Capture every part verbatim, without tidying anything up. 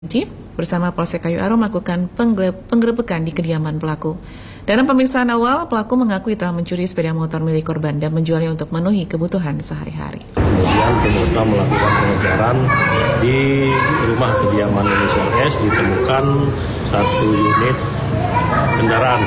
bersama Polsek Kayu Arum melakukan penggerebekan di kediaman pelaku. Dalam pemeriksaan awal, pelaku mengakui telah mencuri sepeda motor milik korban dan menjualnya untuk memenuhi kebutuhan sehari-hari. Kemudian tim Ultra melakukan pengejaran di rumah kediaman inisial S, ditemukan satu unit kendaraan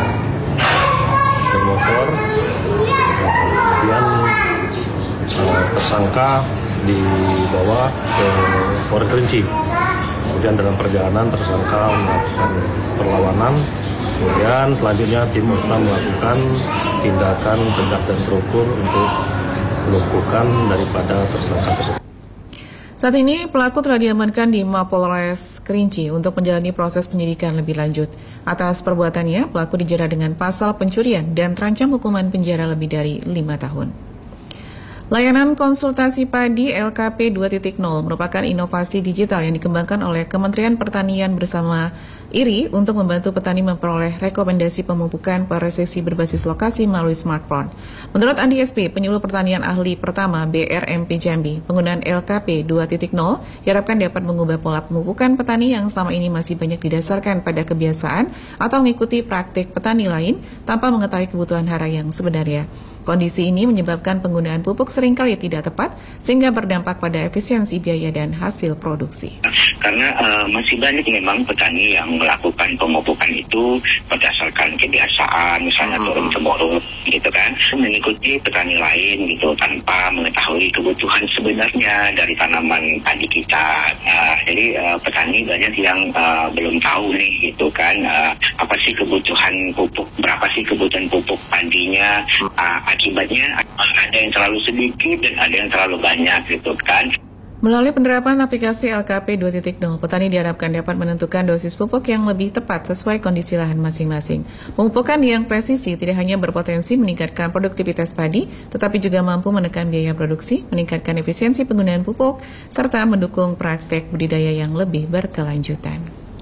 bermotor. Kemudian uh, tersangka dibawa ke Polres Kerinci. Kemudian dalam perjalanan tersangka melakukan perlawanan. Kemudian selanjutnya tim Ultra melakukan tindakan tegak dan terukur untuk melumpuhkan daripada tersangka tersebut. Saat ini pelaku telah diamankan di Mapolres Kerinci untuk menjalani proses penyidikan lebih lanjut. Atas perbuatannya, pelaku dijerat dengan pasal pencurian dan terancam hukuman penjara lebih dari lima tahun. Layanan konsultasi padi L K P dua titik nol merupakan inovasi digital yang dikembangkan oleh Kementerian Pertanian bersama I R I untuk membantu petani memperoleh rekomendasi pemupukan presisi berbasis lokasi melalui smartphone. Menurut Andi S P, penyuluh pertanian ahli pertama B R M P Jambi, penggunaan L K P dua titik nol diharapkan dapat mengubah pola pemupukan petani yang selama ini masih banyak didasarkan pada kebiasaan atau mengikuti praktik petani lain tanpa mengetahui kebutuhan hara yang sebenarnya. Kondisi ini menyebabkan penggunaan pupuk seringkali tidak tepat sehingga berdampak pada efisiensi biaya dan hasil produksi. Karena uh, masih banyak memang petani yang melakukan pemupukan itu berdasarkan kebiasaan, misalnya turun-temurun gitu kan, mengikuti petani lain gitu tanpa mengetahui kebutuhan sebenarnya dari tanaman padi kita. Uh, jadi uh, petani banyak yang uh, belum tahu nih gitu kan, uh, apa sih kebutuhan pupuk, berapa sih kebutuhan pupuk padinya. Uh, Akibatnya ada yang terlalu sedikit dan ada yang terlalu banyak gitu kan. Melalui penerapan aplikasi L K P dua titik nol, petani diharapkan dapat menentukan dosis pupuk yang lebih tepat sesuai kondisi lahan masing-masing. Pemupukan yang presisi tidak hanya berpotensi meningkatkan produktivitas padi, tetapi juga mampu menekan biaya produksi, meningkatkan efisiensi penggunaan pupuk, serta mendukung praktek budidaya yang lebih berkelanjutan.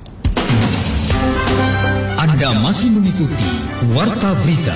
Anda masih mengikuti Warta Berita.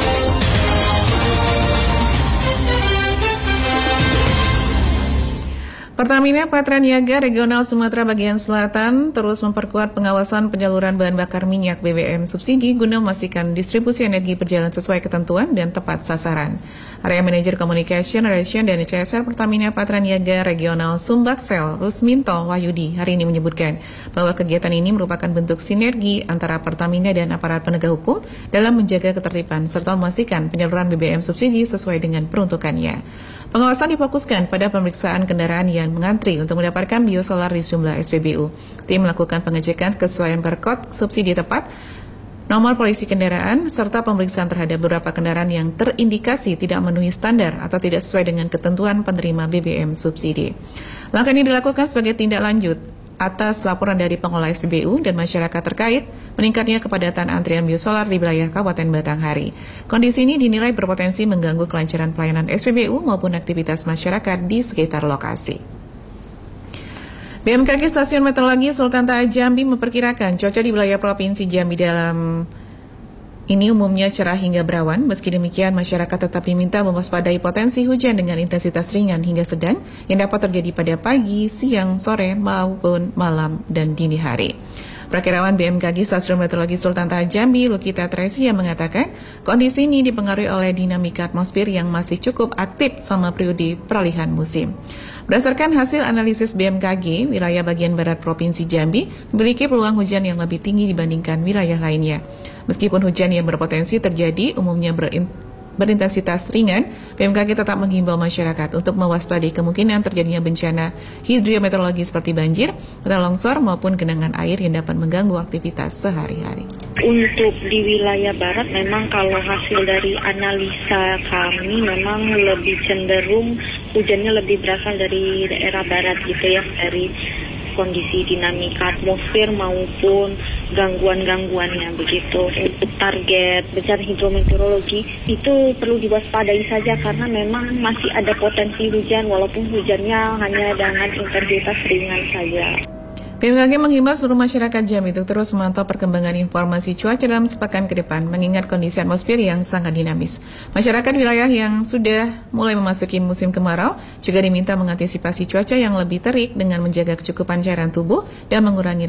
Pertamina Patraniaga Regional Sumatera Bagian Selatan terus memperkuat pengawasan penyaluran bahan bakar minyak B B M subsidi guna memastikan distribusi energi berjalan sesuai ketentuan dan tepat sasaran. Area Manager Communication Relation dan C S R Pertamina Patraniaga Regional Sumbaksel Rusminto Wahyudi hari ini menyebutkan bahwa kegiatan ini merupakan bentuk sinergi antara Pertamina dan aparat penegak hukum dalam menjaga ketertiban serta memastikan penyaluran B B M subsidi sesuai dengan peruntukannya. Pengawasan difokuskan pada pemeriksaan kendaraan yang mengantri untuk mendapatkan biosolar di sejumlah S P B U. Tim melakukan pengecekan kesesuaian barcode subsidi tepat, nomor polisi kendaraan, serta pemeriksaan terhadap beberapa kendaraan yang terindikasi tidak memenuhi standar atau tidak sesuai dengan ketentuan penerima B B M subsidi. Langkah ini dilakukan sebagai tindak lanjut atas laporan dari pengelola S P B U dan masyarakat terkait meningkatnya kepadatan antrian biosolar di wilayah Kabupaten Batanghari. Kondisi ini dinilai berpotensi mengganggu kelancaran pelayanan S P B U maupun aktivitas masyarakat di sekitar lokasi. B M K G Stasiun Meteorologi Sultan Toha Jambi memperkirakan cuaca di wilayah Provinsi Jambi dalam ini umumnya cerah hingga berawan. Meski demikian, masyarakat tetap diminta mewaspadai potensi hujan dengan intensitas ringan hingga sedang yang dapat terjadi pada pagi, siang, sore, maupun malam dan dini hari. Prakirawan B M K G Stasiun Meteorologi Sultan Toha Jambi, Lukita Tresia mengatakan, kondisi ini dipengaruhi oleh dinamika atmosfer yang masih cukup aktif selama periode peralihan musim. Berdasarkan hasil analisis B M K G, wilayah bagian barat Provinsi Jambi memiliki peluang hujan yang lebih tinggi dibandingkan wilayah lainnya. Meskipun hujan yang berpotensi terjadi umumnya berin- berintensitas ringan, B M K G tetap menghimbau masyarakat untuk mewaspadai kemungkinan terjadinya bencana hidrometeorologi seperti banjir, tanah longsor maupun genangan air yang dapat mengganggu aktivitas sehari-hari. Untuk di wilayah barat memang kalau hasil dari analisa kami memang lebih cenderung hujannya lebih berasal dari daerah barat gitu ya, dari kondisi dinamika atmosfer maupun gangguan-gangguannya begitu. Untuk target bencana hidrometeorologi itu perlu diwaspadai saja karena memang masih ada potensi hujan walaupun hujannya hanya dengan intensitas ringan saja. B M K G menghimbau seluruh masyarakat Jambi untuk terus memantau perkembangan informasi cuaca dalam sepekan ke depan, mengingat kondisi atmosfer yang sangat dinamis. Masyarakat wilayah yang sudah mulai memasuki musim kemarau juga diminta mengantisipasi cuaca yang lebih terik dengan menjaga kecukupan cairan tubuh dan mengurangi